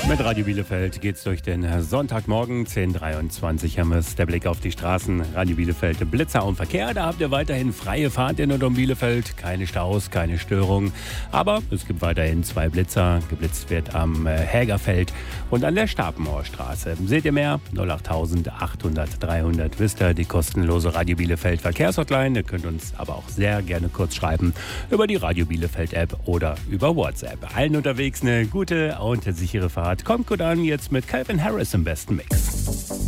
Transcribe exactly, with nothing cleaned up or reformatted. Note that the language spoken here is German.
Mit Radio Bielefeld geht's durch den Sonntagmorgen, zehn Uhr dreiundzwanzig haben wir es. Der Blick auf die Straßen, Radio Bielefeld, Blitzer und Verkehr. Da habt ihr weiterhin freie Fahrt in und um Bielefeld. Keine Staus, keine Störungen. Aber es gibt weiterhin zwei Blitzer. Geblitzt wird am äh, Hägerfeld und an der Stapenmoorstraße. Seht ihr mehr? null acht achthundert dreihundert wisst ihr, die kostenlose Radio Bielefeld Verkehrshotline. Ihr könnt uns aber auch sehr gerne kurz schreiben über die Radio Bielefeld App oder über WhatsApp. Allen unterwegs eine gute und sichere Fahrt. Kommt gut an, jetzt mit Calvin Harris im besten Mix.